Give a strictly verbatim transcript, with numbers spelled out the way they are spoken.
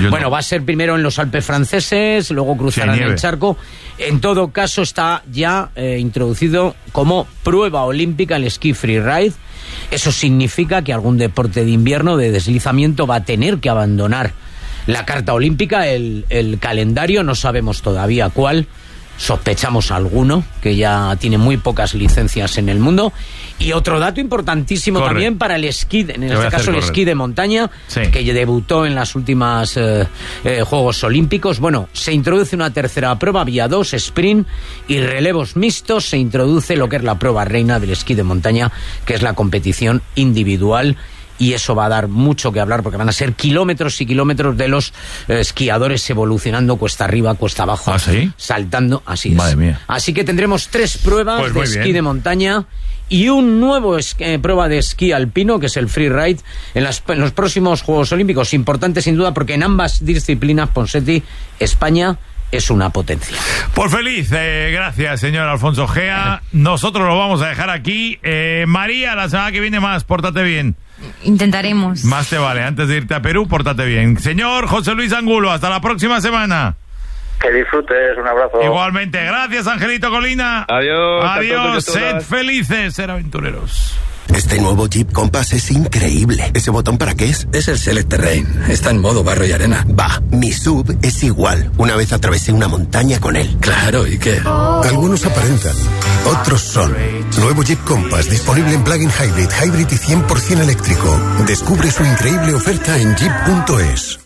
Yo bueno, no. va a ser primero en los Alpes franceses, luego cruzarán Sí, el nieve. charco. En todo caso, está ya eh, introducido como prueba olímpica el esquí freeride. Eso significa que algún deporte de invierno de deslizamiento va a tener que abandonar la carta olímpica, el, el calendario, no sabemos todavía cuál. Sospechamos alguno, que ya tiene muy pocas licencias en el mundo. Y otro dato importantísimo Corre. también para el esquí, en Te voy a este hacer caso el correr. esquí de montaña, Sí. que debutó en las últimas eh, eh, Juegos Olímpicos. Bueno, se introduce una tercera prueba, vía dos, sprint y relevos mixtos. Se introduce lo que es la prueba reina del esquí de montaña, que es la competición individual. Y eso va a dar mucho que hablar, porque van a ser kilómetros y kilómetros de los eh, esquiadores evolucionando cuesta arriba, cuesta abajo, ¿Ah, sí? saltando, así es. Madre mía. Así que tendremos tres pruebas Pues de muy esquí bien. de montaña y un nuevo es- eh, prueba de esquí alpino, que es el freeride, en, las- en los próximos Juegos Olímpicos. Importante sin duda, porque en ambas disciplinas, Ponseti, España es una potencia. Por feliz, eh, gracias, señor Alfonso Gea. Nosotros lo vamos a dejar aquí. Eh, María, la semana que viene más, pórtate bien. Intentaremos. Más te vale, antes de irte a Perú, pórtate bien. Señor José Luis Angulo, hasta la próxima semana. Que disfrutes, un abrazo. Igualmente, gracias, Angelito Colina. Adiós. Adiós, a todos y a sed todas. felices, ser aventureros. Este nuevo Jeep Compass es increíble. ¿Ese botón para qué es? Es el Select Terrain. Está en modo barro y arena. Va, mi sub es igual. Una vez atravesé una montaña con él. Claro, ¿y qué? Algunos aparentan, otros son. Nuevo Jeep Compass, disponible en plug-in hybrid, hybrid y cien por ciento eléctrico. Descubre su increíble oferta en jeep punto es.